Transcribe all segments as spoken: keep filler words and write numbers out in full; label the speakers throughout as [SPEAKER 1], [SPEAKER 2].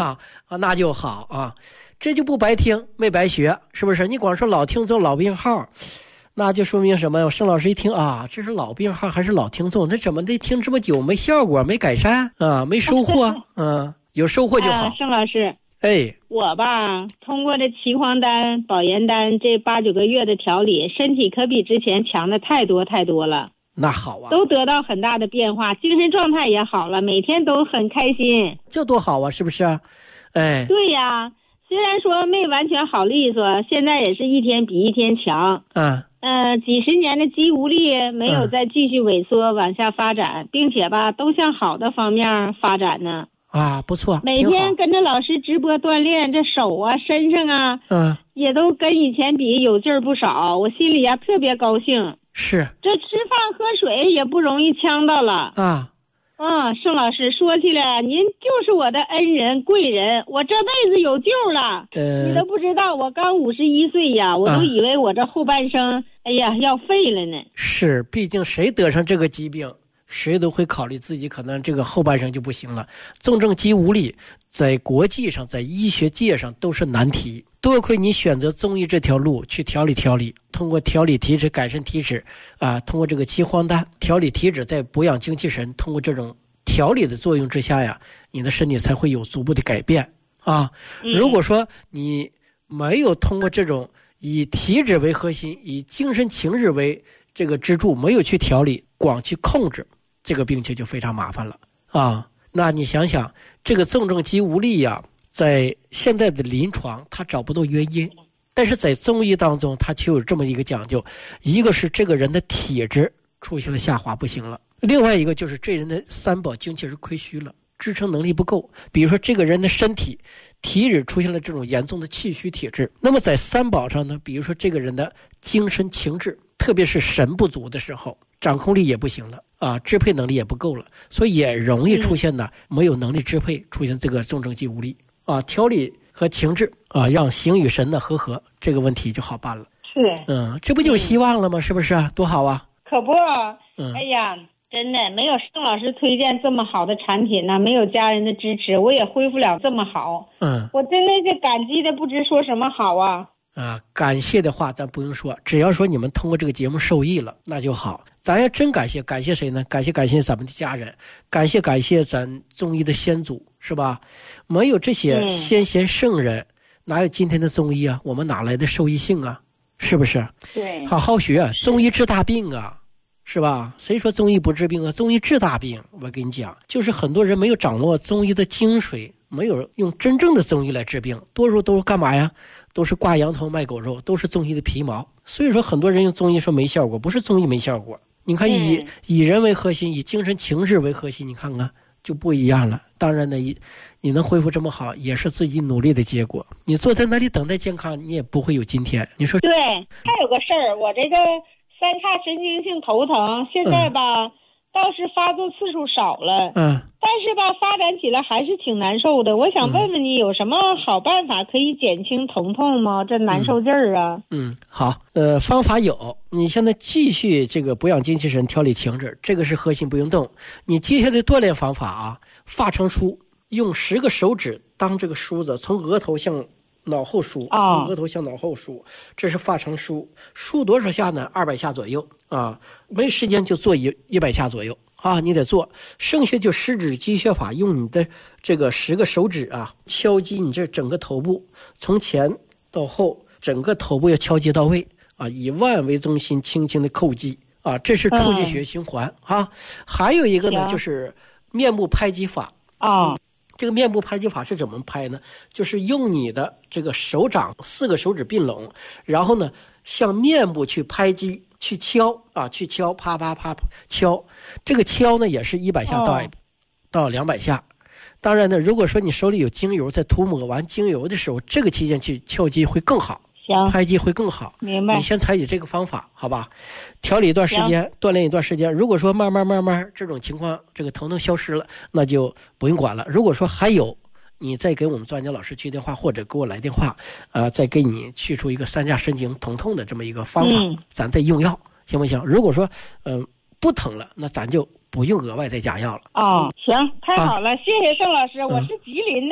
[SPEAKER 1] 啊啊，那就好啊，这就不白听，没白学，是不是？你光说老听众老病号，那就说明什么？盛老师一听啊，这是老病号还是老听众？那怎么得听这么久没效果，没改善啊，没收获？嗯，有收获就好。
[SPEAKER 2] 盛、啊、老师，
[SPEAKER 1] 哎，
[SPEAKER 2] 我吧，通过这岐黄丹、保元丹这八九个月的调理，身体可比之前强的太多太多了。
[SPEAKER 1] 那好啊，
[SPEAKER 2] 都得到很大的变化，精神状态也好了，每天都很开心。
[SPEAKER 1] 这多好啊，是不是？哎，
[SPEAKER 2] 对呀，虽然说没完全好利索，现在也是一天比一天强。
[SPEAKER 1] 嗯。
[SPEAKER 2] 呃，几十年的肌无力没有再继续萎缩、嗯、往下发展，并且吧，都向好的方面发展呢。
[SPEAKER 1] 啊，不错，
[SPEAKER 2] 每天跟着老师直播锻炼，这手啊、身上啊，
[SPEAKER 1] 嗯，
[SPEAKER 2] 也都跟以前比有劲儿不少。我心里呀特别高兴。
[SPEAKER 1] 是。
[SPEAKER 2] 这吃饭喝水也不容易呛到了
[SPEAKER 1] 啊。
[SPEAKER 2] 嗯，盛老师说起来，您就是我的恩人贵人，我这辈子有救了。
[SPEAKER 1] 呃，
[SPEAKER 2] 你都不知道，我刚五十一岁呀，我都以为我这后半生，啊、哎呀，要废了呢。
[SPEAKER 1] 是，毕竟谁得上这个疾病，谁都会考虑自己可能这个后半生就不行了。重症肌无力，在国际上，在医学界上都是难题。多亏你选择中医这条路去调理调理，通过调理体质改善体质啊，通过这个岐黄丹调理体质，在补养精气神，通过这种调理的作用之下呀，你的身体才会有逐步的改变啊。如果说你没有通过这种以体质为核心，以精神情志为这个支柱，没有去调理，光去控制，这个病情就非常麻烦了啊。那你想想，这个重症肌无力呀，在现在的临床他找不到原因，但是在中医当中他却有这么一个讲究，一个是这个人的体质出现了下滑不行了，另外一个就是这人的三宝精气是亏虚了，支撑能力不够。比如说这个人的身体体质出现了这种严重的气虚体质，那么在三宝上呢，比如说这个人的精神情志，特别是神不足的时候，掌控力也不行了啊，支配能力也不够了，所以也容易出现呢、嗯、没有能力支配，出现这个重症肌无力啊。调理和情志啊，让形与神的和合，这个问题就好办了。
[SPEAKER 2] 是，
[SPEAKER 1] 嗯，这不就有希望了吗？嗯、是不是啊？多好啊！
[SPEAKER 2] 可不，
[SPEAKER 1] 嗯，
[SPEAKER 2] 哎呀，真的没有盛老师推荐这么好的产品呢，没有家人的支持，我也恢复了这么好。
[SPEAKER 1] 嗯，
[SPEAKER 2] 我真的是感激的不知说什么好啊。
[SPEAKER 1] 啊，感谢的话咱不用说，只要说你们通过这个节目受益了，那就好。咱要真感谢，感谢谁呢？感谢感谢咱们的家人，感谢感谢咱中医的先祖，是吧？没有这些先贤圣人、嗯、哪有今天的中医啊？我们哪来的受益性啊？是不是？
[SPEAKER 2] 对，
[SPEAKER 1] 好好学，中医治大病啊，是吧？谁说中医不治病啊？中医治大病。我跟你讲，就是很多人没有掌握中医的精髓，没有用真正的中医来治病，多数都是干嘛呀？都是挂羊头卖狗肉，都是中医的皮毛。所以说很多人用中医说没效果，不是中医没效果，你看以、嗯、以人为核心，以精神情志为核心，你看看就不一样了。当然呢，你能恢复这么好，也是自己努力的结果。你坐在那里等待健康，你也不会有今天。你说
[SPEAKER 2] 对？还有个事儿，我这个三叉神经性头疼，现在吧、嗯、倒是发作次数少了，
[SPEAKER 1] 嗯，
[SPEAKER 2] 但是吧发展起来还是挺难受的。我想问问你，有什么好办法可以减轻疼痛吗？这难受劲儿啊。
[SPEAKER 1] 嗯，嗯好，呃，方法有。你现在继续这个补养精气神，调理情志，这个是核心，不用动。你接下来的锻炼方法啊，发成梳，用十个手指当这个梳子，从额头向脑后梳，从额头向脑后梳，这是发成梳。梳多少下呢？二百下左右啊，没时间就做一一百下左右啊，你得做。剩下就十指击穴法，用你的这个十个手指啊，敲击你这整个头部，从前到后，整个头部要敲击到位啊，以腕为中心，轻轻的叩击啊，这是触觉血循环、嗯、啊。还有一个呢，就是面部拍击法啊。这个面部拍击法是怎么拍呢？就是用你的这个手掌四个手指并拢，然后呢向面部去拍击，去敲啊，去敲，啪啪啪敲。这个敲呢也是一百下到、哦、到两百下。当然呢，如果说你手里有精油，在涂抹完精油的时候，这个期间去敲击会更好，
[SPEAKER 2] 行，
[SPEAKER 1] 拍击会更好。
[SPEAKER 2] 明白。
[SPEAKER 1] 你先采取这个方法，好吧？调理一段时间，锻炼一段时间。如果说慢慢慢慢这种情况，这个疼痛消失了，那就不用管了。如果说还有，你再给我们专家老师去电话，或者给我来电话，呃，再给你去除一个三叉神经疼痛的这么一个方法，嗯、咱再用药，行不行？如果说嗯、呃、不疼了，那咱就不用额外再加药了。
[SPEAKER 2] 哦，行，太好了，啊、谢谢盛老师，我是吉林的。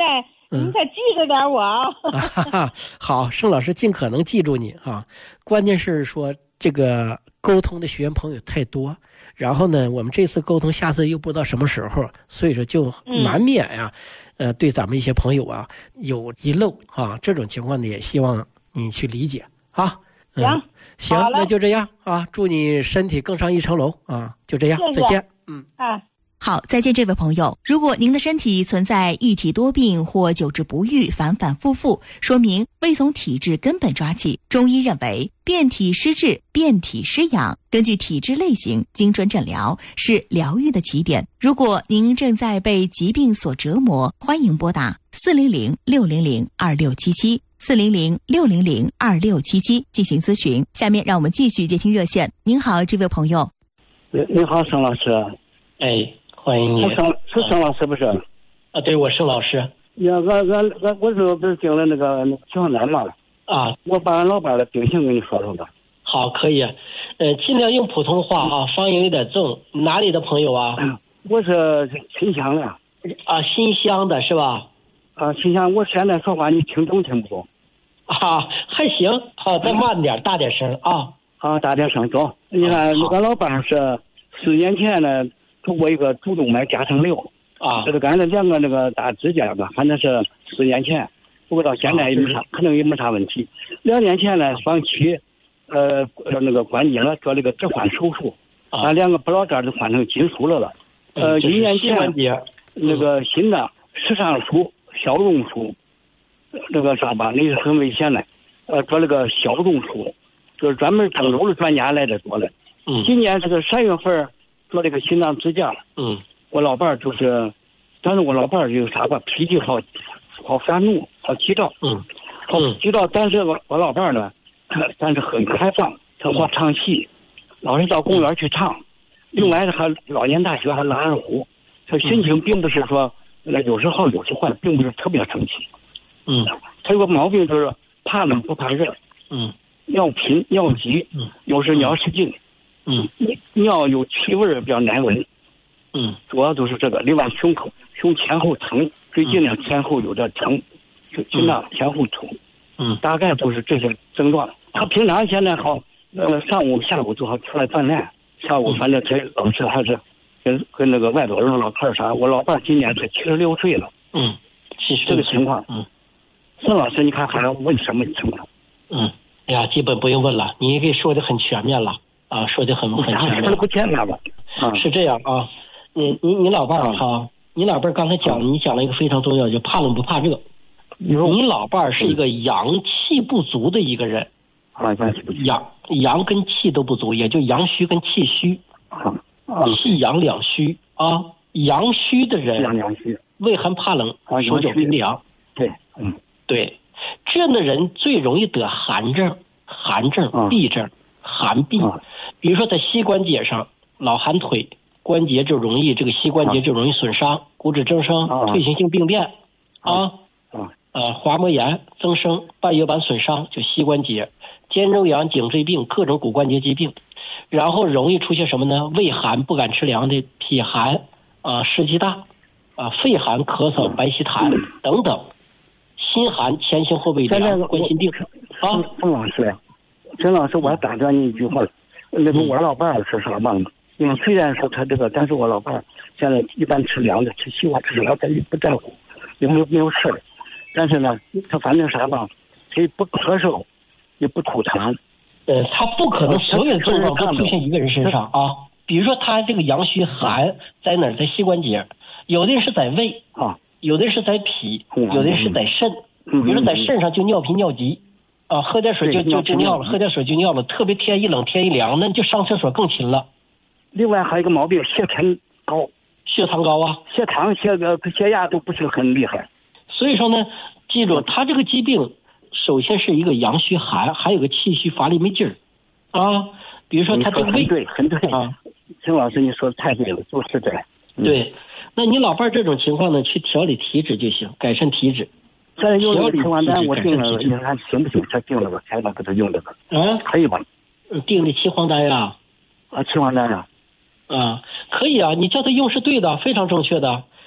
[SPEAKER 1] 嗯，
[SPEAKER 2] 你可记着点我啊。
[SPEAKER 1] 啊好，盛老师尽可能记住你啊。关键是说这个沟通的学员朋友太多，然后呢，我们这次沟通，下次又不知道什么时候，所以说就难免呀、啊嗯，呃，对咱们一些朋友啊有遗漏啊，这种情况呢，也希望你去理解啊。
[SPEAKER 2] 行、嗯、
[SPEAKER 1] 行，那就这样啊，祝你身体更上一层楼啊，就这样，
[SPEAKER 2] 谢谢
[SPEAKER 1] 再见。嗯，
[SPEAKER 2] 啊。
[SPEAKER 3] 好，再见，这位朋友。如果您的身体存在一体多病或久治不愈、反反复复，说明未从体质根本抓起。中医认为，变体施治、变体施养，根据体质类型精准诊疗是疗愈的起点。如果您正在被疾病所折磨，欢迎拨打四零零六零零二六七七四零零六零零二六七七进行咨询。下面让我们继续接听热线。您好，这位朋友。
[SPEAKER 4] 你好，盛老师。
[SPEAKER 5] 哎。欢迎你，
[SPEAKER 4] 是盛是盛老师不是？
[SPEAKER 5] 啊，对，我是老师。
[SPEAKER 4] 呀，俺俺俺我是不是订了那个秦皇南嘛？
[SPEAKER 5] 啊，
[SPEAKER 4] 我把俺老伴的病情跟你说说吧。
[SPEAKER 5] 好，可以。呃，尽量用普通话啊，方言有点重。哪里的朋友啊？
[SPEAKER 4] 我是新乡的。
[SPEAKER 5] 啊，新乡的是吧？
[SPEAKER 4] 啊，新乡，我现在说话你听懂听不懂？
[SPEAKER 5] 啊，还行。好，再慢点，大点声啊。
[SPEAKER 4] 啊，大点声，走。你看，俺老伴是四年前呢。做过一个主动脉夹层瘤
[SPEAKER 5] 啊，
[SPEAKER 4] 这个干了两个那个大支架吧，反正是四年前，不过到现在也没啥，啊、可能也没啥问题。两年前呢，双膝呃那个关节了，做了个置换手术，把、啊、两个不老盖都换成金属了了。呃，一年前那个新的时尚术、消融术，那个啥吧，那是很危险的。呃，做了个消融术，就是专门郑州的专家来这做的。
[SPEAKER 5] 嗯，
[SPEAKER 4] 今年这个三月份。做这个心脏支架，
[SPEAKER 5] 嗯，
[SPEAKER 4] 我老伴儿就是，但是我老伴儿有啥吧，脾气好，好烦怒，好急躁，
[SPEAKER 5] 嗯，
[SPEAKER 4] 好急躁。但是我我老伴儿呢，但是很开放，他爱唱戏，老是到公园去唱，另外还老年大学还拉二胡，他心情并不是说那有时好有时坏，并不是特别生气。
[SPEAKER 5] 嗯，
[SPEAKER 4] 他有个毛病就是怕冷不怕热，
[SPEAKER 5] 嗯，
[SPEAKER 4] 尿频尿急，
[SPEAKER 5] 嗯，
[SPEAKER 4] 有时尿失禁。
[SPEAKER 5] 嗯，
[SPEAKER 4] 尿有气味比较难闻，
[SPEAKER 5] 嗯，
[SPEAKER 4] 主要都是这个。另外，胸口胸前后疼，最近呢前后有点疼，就心脏前后疼，
[SPEAKER 5] 嗯，
[SPEAKER 4] 大概都是这些症状。他平常现在好，呃，上午下午就好出来锻炼，下午反正他老是还是跟跟那个外头人老看啥。我老伴今年才七十六岁了，
[SPEAKER 5] 嗯，七十
[SPEAKER 4] 这个情况，
[SPEAKER 5] 嗯，
[SPEAKER 4] 孙老师，你看还要问什么情况？
[SPEAKER 5] 嗯，哎呀，基本不用问了，你给说的很全面了。啊，说的很很全面，
[SPEAKER 4] 不简单吧？
[SPEAKER 5] 啊，是这样啊，你你你老伴儿哈，你老伴儿刚才讲，你讲了一个非常重要，就怕冷不怕热。你老伴儿是一个阳气不足的一个人，
[SPEAKER 4] 啊，
[SPEAKER 5] 阳阳跟气都不足，也就阳虚跟气虚，
[SPEAKER 4] 啊，
[SPEAKER 5] 气阳两虚啊，阳虚的人，
[SPEAKER 4] 阳虚，
[SPEAKER 5] 畏寒怕冷，手脚冰凉，
[SPEAKER 4] 对，嗯，
[SPEAKER 5] 对，这样的人最容易得寒症、寒症、痹症、寒痹。比如说在膝关节上，老寒腿关节就容易这个膝关节就容易损伤，骨质增生、退行性病变啊，呃滑膜炎增生、半月板损伤，就膝关节、肩周炎、颈椎病、各种骨关节疾病，然后容易出现什么呢？畏寒不敢吃凉的脾寒啊、湿气大啊、肺寒咳嗽、白稀痰等等，心寒前行后背凉、冠心病啊。
[SPEAKER 4] 冯老师，陈老师，我还打断你一句话。那个我老伴儿是啥嘛？嗯，虽然说他这个，但是我老伴儿现在一般吃凉的，吃西瓜吃凉，他也不在乎，也没有没有事儿。但是呢，他反正啥吧，他也不咳嗽，也不吐痰。
[SPEAKER 5] 呃，他不可能所有的症状都出现一个人身上啊。比如说他这个阳虚寒在哪儿？在膝关节，有的人是在胃
[SPEAKER 4] 啊，
[SPEAKER 5] 有的人是在脾，有的人是在肾。比如说在肾上就尿频尿急。啊，喝点水就就就尿了，喝点水就尿了，特别天一冷天一凉，那就上厕所更勤了。
[SPEAKER 4] 另外还有一个毛病，血糖高，
[SPEAKER 5] 血糖高啊，
[SPEAKER 4] 血糖、血个血压都不是很厉害。
[SPEAKER 5] 所以说呢，记住他这个疾病，首先是一个阳虚寒，还有个气虚乏力没劲儿啊。比如说他这个胃，
[SPEAKER 4] 对，很对啊。陈老师，你说的太对了，就是这样。
[SPEAKER 5] 嗯、对，那你老伴这种情况呢，去调理体质就行，改善体质。
[SPEAKER 4] 现在用这个吃完单，我定了，你看行不行？他定了吧，才把给他用这个。
[SPEAKER 5] 啊，
[SPEAKER 4] 可以吧？
[SPEAKER 5] 定的七黄丹呀。
[SPEAKER 4] 啊，七黄丹呀。
[SPEAKER 5] 啊，可以啊，你叫他用是对的，非常正确的。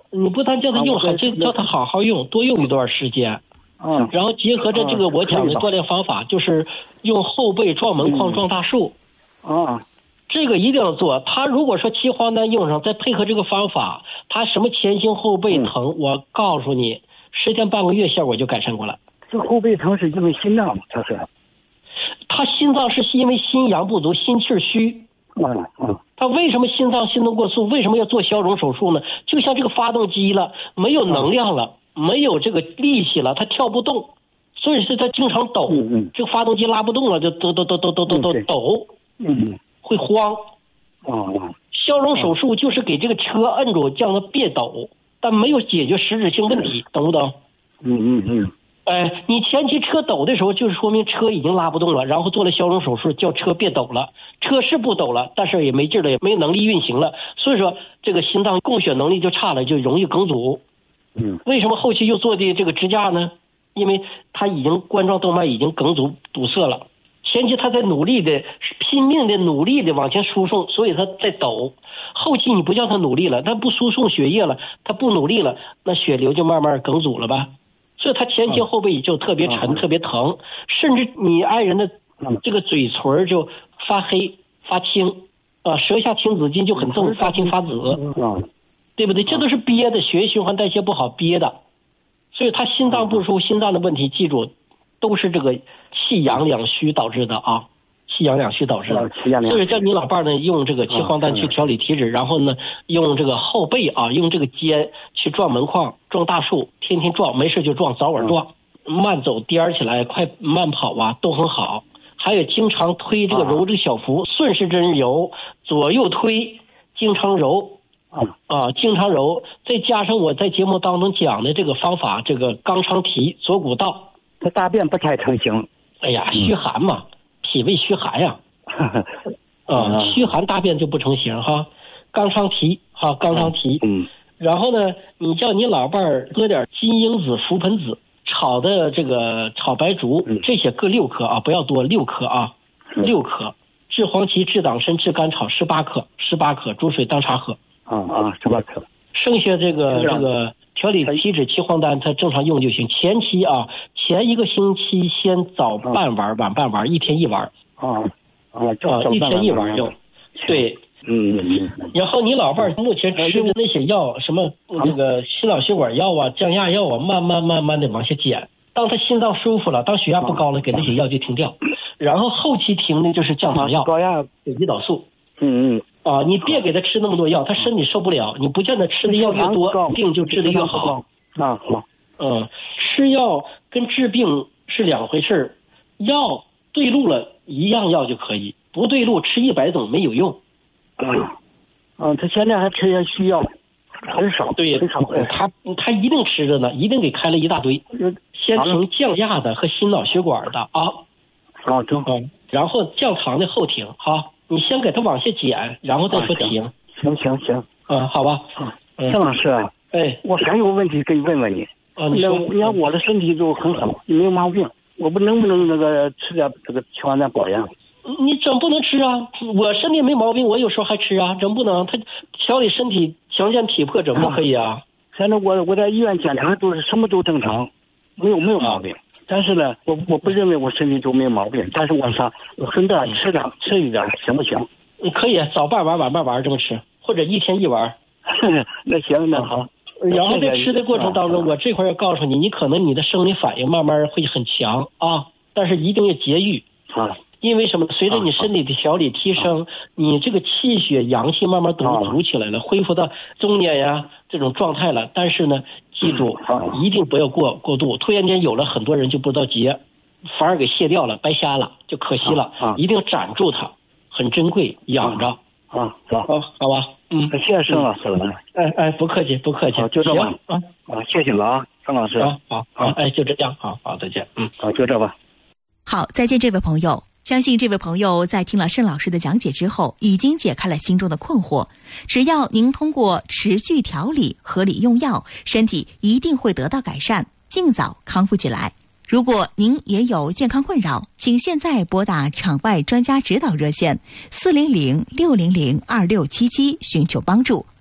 [SPEAKER 5] 你不但叫他用好，就叫他好好用，多用一段时间。
[SPEAKER 4] 嗯，
[SPEAKER 5] 然后结合着这个我讲的锻炼方法，就是用后背撞门框、撞大树。
[SPEAKER 4] 啊，
[SPEAKER 5] 这个一定要做。他如果说七荒丹用上，再配合这个方法，他什么前胸后背疼，我告诉你，十天半个月效果就改善过来。
[SPEAKER 4] 这后背疼是因为心脏吗？他是？
[SPEAKER 5] 他心脏是因为心阳不足，心气虚。
[SPEAKER 4] 嗯嗯。
[SPEAKER 5] 他为什么心脏心动过速？为什么要做消融手术呢？就像这个发动机了，没有能量了，没有这个力气了，它跳不动，所以是它经常抖。
[SPEAKER 4] 嗯嗯。
[SPEAKER 5] 这个发动机拉不动了，就抖抖抖抖抖抖抖抖。
[SPEAKER 4] 嗯。
[SPEAKER 5] 会慌。
[SPEAKER 4] 哦哦。
[SPEAKER 5] 消融手术就是给这个车摁住，让它别抖，但没有解决实质性问题，懂不懂？
[SPEAKER 4] 嗯嗯嗯。
[SPEAKER 5] 哎，你前期车抖的时候，就是说明车已经拉不动了，然后做了消融手术，叫车别抖了。车是不抖了，但是也没劲了，也没有能力运行了，所以说这个心脏供血能力就差了，就容易梗阻。
[SPEAKER 4] 嗯，
[SPEAKER 5] 为什么后期又做的这个支架呢？因为他已经冠状动脉已经梗阻堵塞了，前期他在努力的拼命的努力的往前输送，所以他在抖。后期你不叫他努力了，他不输送血液了，他不努力了，那血流就慢慢梗阻了吧。所以他前期后背就特别沉、嗯、特别疼，甚至你爱人的这个嘴唇就发黑发青啊，舌下青紫筋就很重，发青发紫，
[SPEAKER 4] 嗯，
[SPEAKER 5] 对不对？这都是憋的，血液循环代谢不好憋的，所以他心脏不舒服，心脏的问题，记住都是这个气阳两虚导致的啊。气阳两虚导致的，所以叫你老伴呢用这个七荒丹去调理体质，然后呢用这个后背啊，用这个肩去撞门框、撞大树，天天撞，没事就撞，早晚撞，慢走颠起来，快慢跑啊都很好。还有经常推这个揉这个小腹，顺时针揉，左右推，经常揉啊，经常揉，再加上我在节目当中讲的这个方法，这个肛肠提、左股道。
[SPEAKER 4] 他大便不太成形，
[SPEAKER 5] 哎呀，虚寒嘛。脾胃虚寒呀，啊，虚寒大便就不成形哈。肛肠提哈，肛肠提，嗯，然后呢，你叫你老伴儿喝点金樱子、覆盆子炒的这个炒白术，嗯、这些各六克啊，不要多，六克啊，六克。治黄芪、治党参、治甘草十八克，十八克，煮水当茶喝。
[SPEAKER 4] 啊啊，十八克。
[SPEAKER 5] 剩下这个这个调理体质七荒丹，它正常用就行。前期啊，前一个星期先早半碗、晚半碗，一天一碗。
[SPEAKER 4] 啊啊，
[SPEAKER 5] 啊，一天一碗用。对，
[SPEAKER 4] 嗯嗯。
[SPEAKER 5] 然后你老伴儿目前吃的那些药，什么那个心脑血管药啊、降压药啊，慢慢慢慢的往下减。当他心脏舒服了，当血压不高了，给那些药就停掉。然后后期停的就是降糖药、
[SPEAKER 4] 高压、
[SPEAKER 5] 胰岛素。
[SPEAKER 4] 嗯嗯。
[SPEAKER 5] 啊，你别给他吃那么多药，他身体受不了。你不见得吃的药越多，病就治得越好。
[SPEAKER 4] 啊好。
[SPEAKER 5] 嗯，吃药跟治病是两回事，药对路了一样药就可以，不对路吃一百种没有用。
[SPEAKER 4] 嗯，啊，他现在还吃些虚药，很少。
[SPEAKER 5] 对，
[SPEAKER 4] 很少。
[SPEAKER 5] 他他一定吃着呢，一定给开了一大堆。先停降压的和心脑血管的啊。
[SPEAKER 4] 啊，正好。
[SPEAKER 5] 然后降糖的后停哈。你先给他往下减，然后再说停。
[SPEAKER 4] 行行行，
[SPEAKER 5] 嗯，好吧。
[SPEAKER 4] 嗯，郑老师啊，
[SPEAKER 5] 哎，
[SPEAKER 4] 我还有个问题可以问问你。
[SPEAKER 5] 啊，你说，
[SPEAKER 4] 你看我的身体就很好，没有毛病，我不能不能那个吃点这个七荒丹保养？
[SPEAKER 5] 你整不能吃啊！我身体没毛病，我有时候还吃啊，整不能。他调理身体强健体魄，整不可以啊。
[SPEAKER 4] 反正我我在医院检查都是什么都正常，没有没有毛病。啊，但是呢，我我不认为我身体就没有毛病，但是我想我顺便吃点吃一点行不行？
[SPEAKER 5] 你可以早半碗晚半碗这么吃，或者一天一碗。
[SPEAKER 4] 那行那好。
[SPEAKER 5] 然后在吃的过程当中，我这块要告诉你，你可能你的生理反应慢慢会很强啊，但是一定要节欲
[SPEAKER 4] 啊。
[SPEAKER 5] 因为什么？随着你身体的调理提升，你这个气血阳气慢慢都足起来了，恢复到中年呀这种状态了。但是呢，记住一定不要过过度，突然间有了很多人就不知道节，反而给卸掉了，白瞎了，就可惜了。一定要攒住它，很珍贵，养着。
[SPEAKER 4] 啊，好，
[SPEAKER 5] 好吧，嗯，
[SPEAKER 4] 谢谢盛老师了。
[SPEAKER 5] 哎哎，不客气，不客气，
[SPEAKER 4] 就这么
[SPEAKER 5] 啊
[SPEAKER 4] 啊，谢谢了啊，盛老师。
[SPEAKER 5] 好，好，好，哎，就这样，好好，再见，嗯，
[SPEAKER 4] 好，就这吧。
[SPEAKER 3] 好，再见，这位朋友。相信这位朋友在听了盛老师的讲解之后，已经解开了心中的困惑。只要您通过持续调理、合理用药，身体一定会得到改善，尽早康复起来。如果您也有健康困扰，请现在拨打场外专家指导热线四零零六零零二六七七寻求帮助。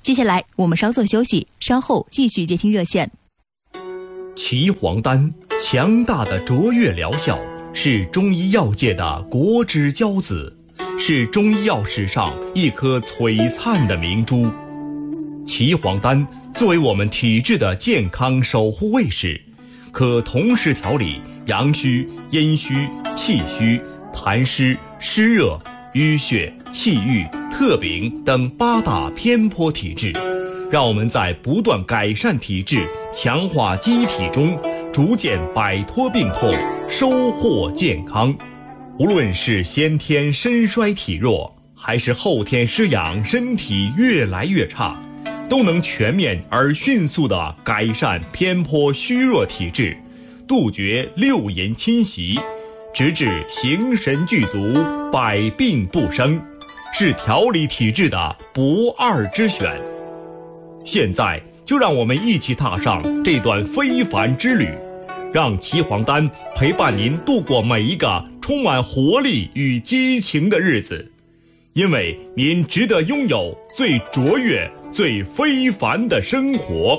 [SPEAKER 3] 接下来我们稍作休息，稍后继续接听热线。
[SPEAKER 6] 岐黄丹强大的卓越疗效，是中医药界的国之骄子，是中医药史上一颗璀璨的明珠。岐黄丹作为我们体质的健康守护卫士，可同时调理阳虚、阴虚、气虚、痰湿、湿热、淤血、气郁、特禀等八大偏颇体质，让我们在不断改善体质、强化机体中，逐渐摆脱病痛，收获健康。无论是先天身衰体弱，还是后天失养身体越来越差，都能全面而迅速地改善偏颇虚弱体质，杜绝六淫侵袭，直至形神俱足，百病不生，是调理体质的不二之选。现在就让我们一起踏上这段非凡之旅，让岐黄丹陪伴您度过每一个充满活力与激情的日子，因为您值得拥有最卓越、最非凡的生活。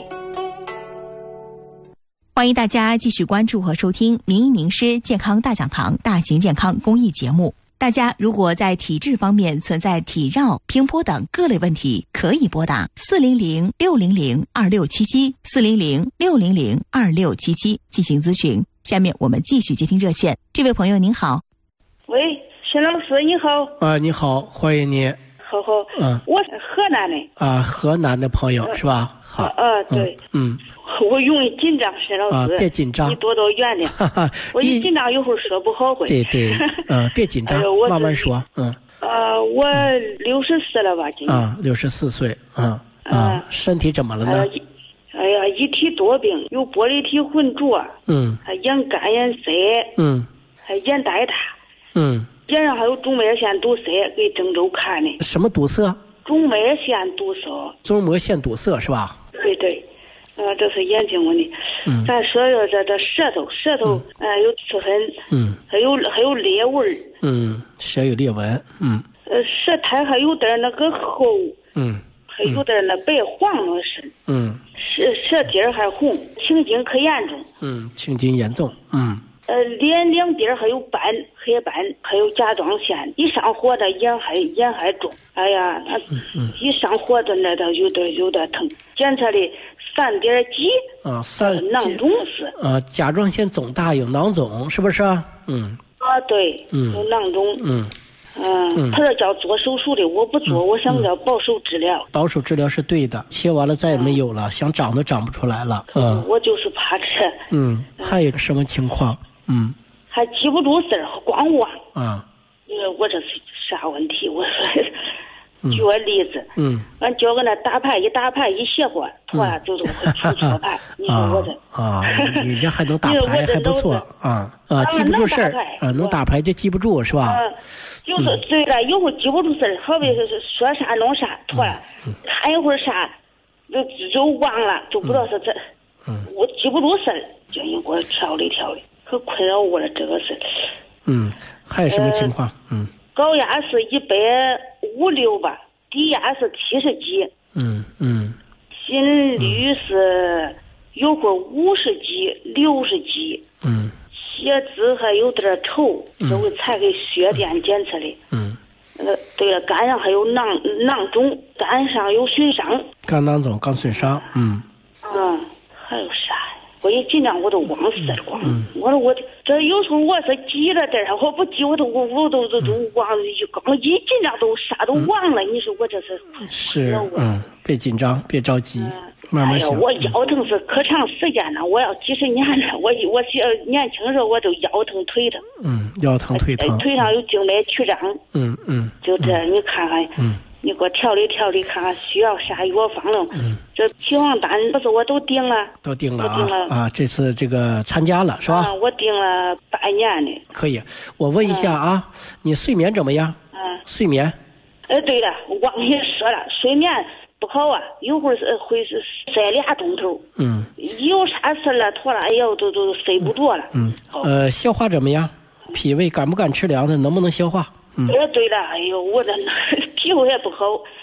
[SPEAKER 3] 欢迎大家继续关注和收听名医名师健康大讲堂大型健康公益节目。大家如果在体质方面存在体绕、平坡等各类问题，可以拨打四零零六零零二六七七 四零零六零零二六七七进行咨询。下面我们继续接听热线。这位朋友您好。
[SPEAKER 7] 喂，沈老师你好。
[SPEAKER 1] 啊，你好，欢迎你。
[SPEAKER 7] 好好，
[SPEAKER 1] 嗯，
[SPEAKER 7] 我是河南的。
[SPEAKER 1] 啊，河南的朋友、
[SPEAKER 7] 嗯、
[SPEAKER 1] 是吧？好。
[SPEAKER 7] 啊，啊对。
[SPEAKER 1] 嗯。
[SPEAKER 7] 我容易紧张，沈老师。
[SPEAKER 1] 啊，别紧张。
[SPEAKER 7] 你多多原谅。我一紧张，一会儿说不好会。
[SPEAKER 1] 对对，嗯，别紧张，哎、慢慢说，嗯。
[SPEAKER 7] 呃，我六十四了吧，今年。
[SPEAKER 1] 啊，六十四岁，嗯啊，身体怎么了呢？
[SPEAKER 7] 呃、哎呀，一体多病，有玻璃体浑浊，
[SPEAKER 1] 嗯，
[SPEAKER 7] 还眼干眼塞，
[SPEAKER 1] 嗯，
[SPEAKER 7] 还眼呆大，
[SPEAKER 1] 嗯，
[SPEAKER 7] 眼上还有中脉线堵塞，给郑州看的。
[SPEAKER 1] 什么堵塞？
[SPEAKER 7] 中脉线堵塞。
[SPEAKER 1] 中脉线堵塞是吧？
[SPEAKER 7] 对对。呃，这是眼睛问题。嗯，咱说说这这舌头，舌头呃有刺痕。
[SPEAKER 1] 嗯，
[SPEAKER 7] 还有还有裂纹。
[SPEAKER 1] 嗯，舌有裂纹。嗯。
[SPEAKER 7] 呃，舌苔还有点那个厚。
[SPEAKER 1] 嗯。
[SPEAKER 7] 还有点那白黄那是。
[SPEAKER 1] 嗯。
[SPEAKER 7] 舌舌底儿还红，青筋可严重。
[SPEAKER 1] 嗯，青筋严重。嗯。
[SPEAKER 7] 呃，脸两边还有斑，黑斑，还有甲状腺。一上火的眼还眼还重。哎呀，那、嗯、一上火的那的有点有点疼。检测的。三点几
[SPEAKER 1] 啊，三
[SPEAKER 7] 囊肿是
[SPEAKER 1] 啊，甲状腺肿大有囊肿，是不是？嗯
[SPEAKER 7] 啊，对，
[SPEAKER 1] 嗯，
[SPEAKER 7] 有囊肿，
[SPEAKER 1] 嗯
[SPEAKER 7] 嗯，他这叫做手术的，我不做，
[SPEAKER 1] 嗯、
[SPEAKER 7] 我想叫保守治疗。
[SPEAKER 1] 保守治疗是对的，切完了再也没有了，嗯、想长都长不出来了。嗯，
[SPEAKER 7] 我就是怕这。
[SPEAKER 1] 嗯，还有什么情况？嗯，
[SPEAKER 7] 还记不住字儿，光忘。
[SPEAKER 1] 啊，
[SPEAKER 7] 因为我这是啥问题？我说。举个例子，
[SPEAKER 1] 嗯，
[SPEAKER 7] 俺叫个那打牌一打牌一邪火，突然就都会出错牌。你说我这
[SPEAKER 1] 啊，你这还能打牌还不错啊啊，记不住事儿啊，能打牌就记不住是吧？
[SPEAKER 7] 嗯，就是对了，有会记不住事儿，好比是说啥弄啥，突然看一会儿啥，就就忘了，就不知道是这，
[SPEAKER 1] 嗯，
[SPEAKER 7] 我记不住事儿，就你给我调理调理，可困扰我了这个事。
[SPEAKER 1] 嗯，还有什么情况？嗯。
[SPEAKER 7] 高压是一百五六吧，低压是七十几。
[SPEAKER 1] 嗯嗯。
[SPEAKER 7] 心率是有会五十几、六十几。
[SPEAKER 1] 嗯。
[SPEAKER 7] 血脂还有点稠，这回才给血电检测的。
[SPEAKER 1] 嗯。
[SPEAKER 7] 呃，对了，肝上还有囊囊肿，肝上有损伤。
[SPEAKER 1] 肝囊肿、肝损伤。嗯。
[SPEAKER 7] 嗯，还有啥？我一紧张我都忘事了，光、嗯、我说我这有时候我是记了点儿，我不记我都我我都都都忘了，刚一紧张都啥都忘了。嗯、你说我这是
[SPEAKER 1] 是嗯，别紧张，别着急，嗯、慢慢想。
[SPEAKER 7] 哎呀，我腰疼是可长时间了，我要几十年了。我我年轻时候我就腰疼腿疼。
[SPEAKER 1] 嗯，腰疼腿疼。
[SPEAKER 7] 腿上有静脉曲张。
[SPEAKER 1] 嗯嗯。
[SPEAKER 7] 就这，你看看。
[SPEAKER 1] 嗯。
[SPEAKER 7] 你给我调理调理，看看需要啥药方了。
[SPEAKER 1] 嗯，
[SPEAKER 7] 这岐黄丹不是我都订了，
[SPEAKER 1] 都订了啊！
[SPEAKER 7] 订了
[SPEAKER 1] 啊，这次这个参加了是吧？
[SPEAKER 7] 啊，我订了半年的。
[SPEAKER 1] 可以，我问一下啊，嗯、你睡眠怎么样？
[SPEAKER 7] 嗯，
[SPEAKER 1] 睡眠。
[SPEAKER 7] 哎，对了，我忘记说了，睡眠不好啊，一会儿是会是塞俩钟头。
[SPEAKER 1] 嗯。
[SPEAKER 7] 有啥事了，突然哎呦，都都睡不着了。
[SPEAKER 1] 嗯。呃，消化怎么样？脾胃敢不敢吃凉的？能不能消化？嗯。
[SPEAKER 7] 哎，对了，哎呦，我这脾胃也不好，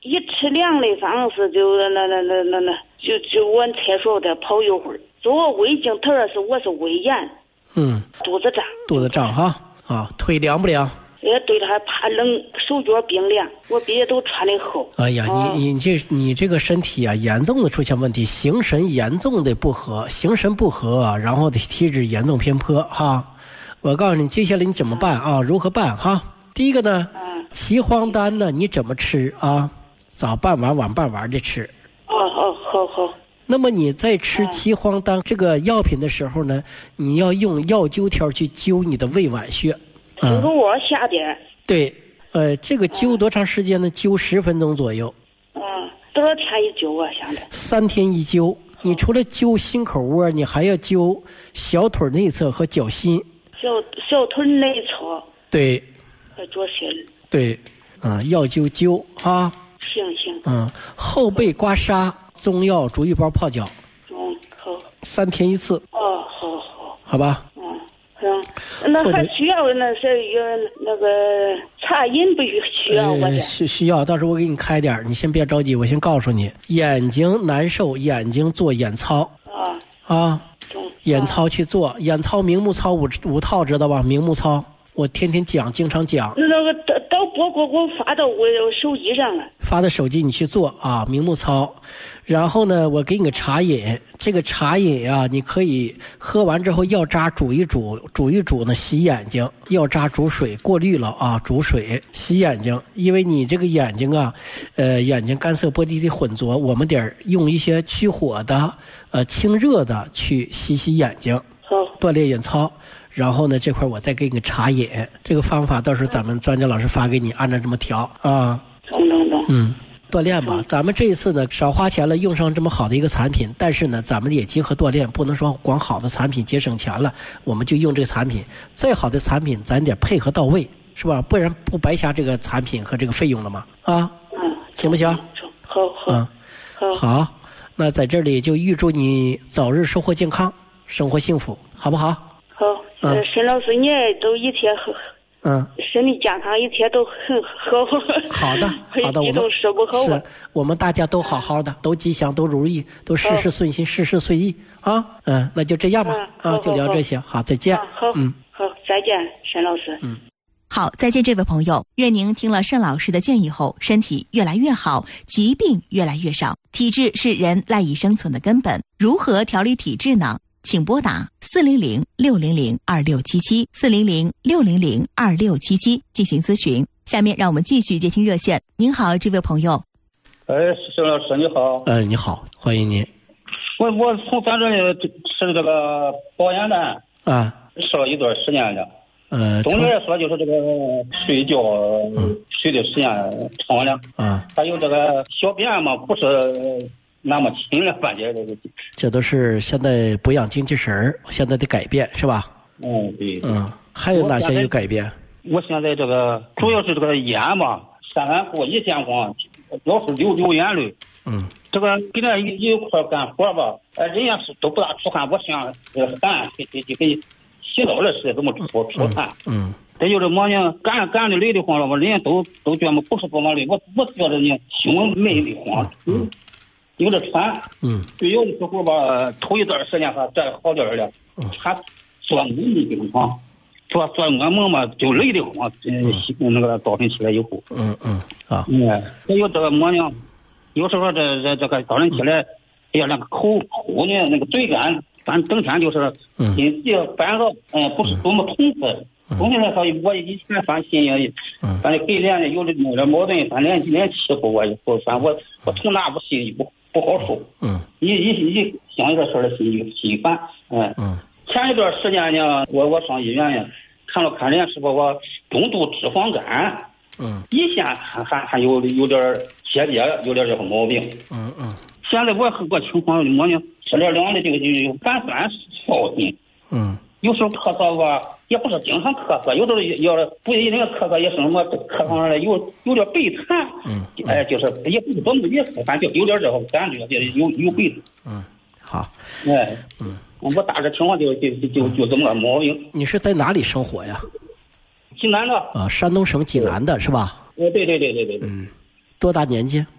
[SPEAKER 7] 一吃凉的方式就那那那那那就就往厕所得跑一会儿。做胃镜头是我是胃炎，
[SPEAKER 1] 嗯，
[SPEAKER 7] 肚子胀，
[SPEAKER 1] 肚子胀哈啊，腿凉不凉？
[SPEAKER 7] 也对他怕冷，手脚冰凉，我别的都穿的厚。
[SPEAKER 1] 哎呀，
[SPEAKER 7] 哦、
[SPEAKER 1] 你你这你这个身体啊，严重的出现问题，形神严重的不和，形神不和、啊，然后的体质严重偏颇哈。我告诉你，接下来你怎么办啊？如何办哈？第一个呢，
[SPEAKER 7] 嗯、
[SPEAKER 1] 岐黄丹呢，你怎么吃啊？早半碗晚半碗的吃。
[SPEAKER 7] 哦哦，好好。
[SPEAKER 1] 那么你在吃岐黄丹这个药品的时候呢，你要用药灸条去灸你的胃脘穴。
[SPEAKER 7] 这个我下点。
[SPEAKER 1] 对，呃，这个灸多长时间呢？灸十分钟左右。
[SPEAKER 7] 嗯，多少天一灸啊？现在
[SPEAKER 1] 三天一灸。你除了灸心口窝，你还要灸小腿内侧和脚心。
[SPEAKER 7] 小小腿内侧。
[SPEAKER 1] 对。
[SPEAKER 7] 和脚心。
[SPEAKER 1] 对，嗯，药灸灸啊。
[SPEAKER 7] 行行。
[SPEAKER 1] 嗯，后背刮痧，中药逐一包泡脚。
[SPEAKER 7] 嗯，好。
[SPEAKER 1] 三天一次。
[SPEAKER 7] 哦，好好。
[SPEAKER 1] 好吧。
[SPEAKER 7] 嗯，那还需要那是有那个茶饮不需要我的？
[SPEAKER 1] 需需要，到时候我给你开点，你先别着急，我先告诉你，眼睛难受，眼睛做眼操
[SPEAKER 7] 啊
[SPEAKER 1] 啊，眼操去做，眼操明目操五五套知道吧？明目操，我天天讲，经常讲。
[SPEAKER 7] 那个到到播给我发到我手机上了。
[SPEAKER 1] 发到手机你去做啊，明目操。然后呢，我给你个茶饮，这个茶饮啊，你可以喝完之后药渣煮一煮，煮一煮呢洗眼睛，药渣煮水过滤了啊，煮水洗眼睛，因为你这个眼睛啊，呃，眼睛干涩波滴的混浊，我们得用一些去火的、呃清热的去洗洗眼睛，
[SPEAKER 7] 好，
[SPEAKER 1] 锻炼眼操。然后呢，这块我再给你个茶饮，这个方法到时候咱们专家老师发给你，按照这么调啊。
[SPEAKER 7] 懂懂懂。
[SPEAKER 1] 嗯。锻炼吧，咱们这一次呢少花钱了，用上这么好的一个产品，但是呢，咱们也结合锻炼，不能说光好的产品节省钱了，我们就用这个产品。再好的产品，咱得配合到位，是吧？不然不白瞎这个产品和这个费用了吗？啊，
[SPEAKER 7] 嗯，
[SPEAKER 1] 行不行？
[SPEAKER 7] 好好，
[SPEAKER 1] 嗯，好，好，那在这里就预祝你早日收获健康，生活幸福，好不好？
[SPEAKER 7] 好，嗯，沈老师，你也都一天很。
[SPEAKER 1] 嗯，
[SPEAKER 7] 身体健康，一切都很好。
[SPEAKER 1] 好的，好的，我们是，我们大家都好好的，都吉祥，都如意，都事事顺心，事事随意啊。嗯，那就这样吧，啊，就聊这些，好，再见。
[SPEAKER 7] 好，嗯，好，再见，沈老师。
[SPEAKER 1] 嗯，
[SPEAKER 3] 好，再见，这位朋友，愿您听了沈老师的建议后，身体越来越好，疾病越来越少。体质是人赖以生存的根本，如何调理体质呢？请拨打四零零六零零二六七七四零零六零零二六七七进行咨询。下面让我们继续接听热线。您好，这位朋友。
[SPEAKER 8] 哎，沈老师你好。
[SPEAKER 1] 呃，你好，欢迎您。
[SPEAKER 8] 我我从咱这里吃这个保眼丹
[SPEAKER 1] 啊，
[SPEAKER 8] 吃了一段时间了。
[SPEAKER 1] 呃，
[SPEAKER 8] 总的来说就是这个睡觉、嗯、睡的时间长了。
[SPEAKER 1] 啊，
[SPEAKER 8] 还有这个小便嘛，不是那么勤了，感觉这个。
[SPEAKER 1] 这都是现在补养精气神儿现在的改变，是吧？
[SPEAKER 8] 嗯，对。
[SPEAKER 1] 嗯，还有哪些有改变？
[SPEAKER 8] 我现在这个主要是这个眼嘛，晒完后一见光，老是流流眼泪。
[SPEAKER 1] 嗯。
[SPEAKER 8] 这个跟那一一块干活吧，呃，人家是都不大出汗，我像呃汗给给给给洗澡的似的，这么出出汗。
[SPEAKER 1] 嗯。
[SPEAKER 8] 这就是么呢？干干的累得慌了嘛，人家都都觉得不是多么累，我我觉得呢胸闷的慌。
[SPEAKER 1] 嗯。
[SPEAKER 8] 有点喘，
[SPEAKER 1] 嗯，
[SPEAKER 8] 对，有的时候吧，头一段时间还再好点了，
[SPEAKER 1] 嗯，
[SPEAKER 8] 还做梦的地方，做做噩梦嘛，就累得慌，嗯，那个早晨起来以后，
[SPEAKER 1] 嗯嗯啊，
[SPEAKER 8] 嗯，还有这个么呢？有时候这这这个早晨起来，哎呀，那个口口呢，那个嘴干，反正整天就是，
[SPEAKER 1] 嗯，
[SPEAKER 8] 心情烦躁，嗯，不是多么痛快。总体来说，我以前反正心里，反正给脸有点有点矛盾，反正连气候我以后，反正我我从哪不心里不不好受。
[SPEAKER 1] 嗯。
[SPEAKER 8] 一一一想一个事儿的心里心烦。嗯。
[SPEAKER 1] 嗯。
[SPEAKER 8] 前一段时间呢，我我上医院呢，看了看脸，是说我中度脂肪肝。
[SPEAKER 1] 嗯。
[SPEAKER 8] 以前还还还有有点结节，有点这个毛病。
[SPEAKER 1] 嗯嗯。
[SPEAKER 8] 现在我我情况我呢，吃点凉的这个就有反反烧心。
[SPEAKER 1] 嗯。
[SPEAKER 8] 有时候咳嗽吧，也不是经常咳嗽，有时候要不一定咳嗽，也是什么咳上来有有点背痰，
[SPEAKER 1] 嗯，
[SPEAKER 8] 哎，就是也不是多么厉害，反正就有点这个感觉，就是有有背痰。
[SPEAKER 1] 嗯，好，
[SPEAKER 8] 哎，
[SPEAKER 1] 嗯，
[SPEAKER 8] 我大致情况就就就就这么个毛病。
[SPEAKER 1] 你是在哪里生活呀？
[SPEAKER 8] 济南的。
[SPEAKER 1] 啊，山东省济南的是吧？
[SPEAKER 8] 呃，对对对对对。
[SPEAKER 1] 嗯，多大年纪？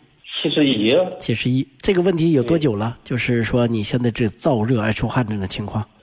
[SPEAKER 8] 七十一。
[SPEAKER 1] 七十一，这个问题有多久了？就是说你现在这燥热爱出汗这种情况。